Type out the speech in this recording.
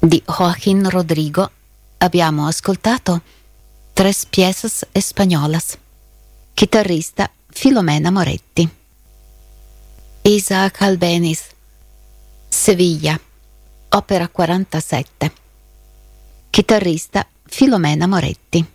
Di Joaquín Rodrigo abbiamo ascoltato Tres piezas españolas, chitarrista Filomena Moretti. Isaac Albéniz, Sevilla, opera 47, chitarrista Filomena Moretti.